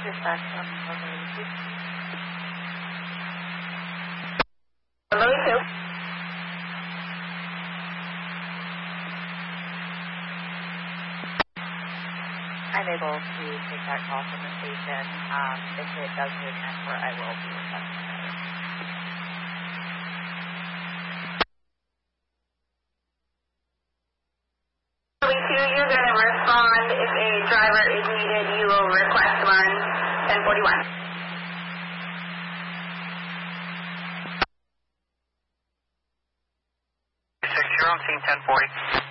Dispatch from Logan. Louis 2. I'm able to take that call from the station. If it does move transfer, I will be requesting it. Louis 2, you're going to respond. If a driver is needed, you will request one 1041. You're on scene 1040.